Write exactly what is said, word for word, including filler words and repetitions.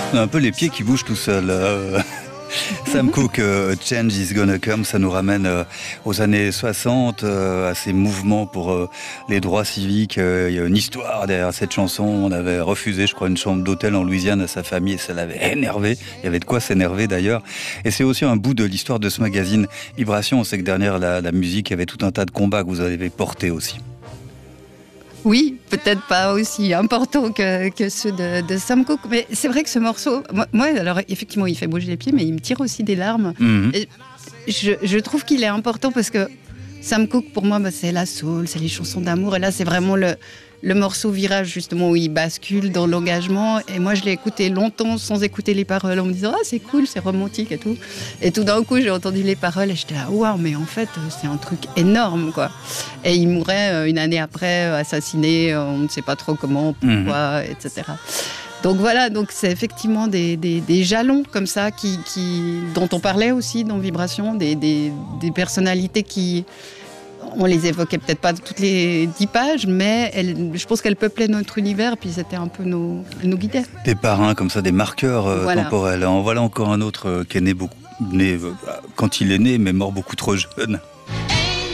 On a un peu les pieds qui bougent tout seuls. Euh, Sam Cooke, euh, Change is Gonna Come, ça nous ramène euh, aux années soixante, euh, à ces mouvements pour euh, les droits civiques. Euh, il y a une histoire derrière cette chanson. On avait refusé, je crois, une chambre d'hôtel en Louisiane à sa famille et ça l'avait énervé. Il y avait de quoi s'énerver d'ailleurs. Et c'est aussi un bout de l'histoire de ce magazine Vibration. On sait que derrière la, la musique, il y avait tout un tas de combats que vous avez portés aussi. Oui, peut-être pas aussi important que, que ceux de, de Sam Cooke, mais c'est vrai que ce morceau, moi, moi, alors effectivement, il fait bouger les pieds, mais il me tire aussi des larmes. Mmh. Et je, je trouve qu'il est important parce que Sam Cooke, pour moi, bah, c'est la soul, c'est les chansons d'amour, et là, c'est vraiment le, le morceau virage, justement, où il bascule dans l'engagement, et moi, je l'ai écouté longtemps sans écouter les paroles, en me disant « Ah, c'est cool, c'est romantique et tout ». Et tout d'un coup, j'ai entendu les paroles, et j'étais là « Waouh, mais en fait, c'est un truc énorme, quoi ». Et il mourrait une année après, assassiné, on ne sait pas trop comment, pourquoi, mmh. et cetera. Donc voilà, donc c'est effectivement des, des, des jalons comme ça qui, qui, dont on parlait aussi dans Vibration, des, des, des personnalités qui, on les évoquait peut-être pas toutes les dix pages, mais elles, je pense qu'elles peuplaient notre univers, puis c'était un peu nos, nos guidaient. Des parrains comme ça, des marqueurs euh, voilà. temporels. En voilà encore un autre euh, qui est né, beaucoup, né euh, quand il est né, mais mort beaucoup trop jeune.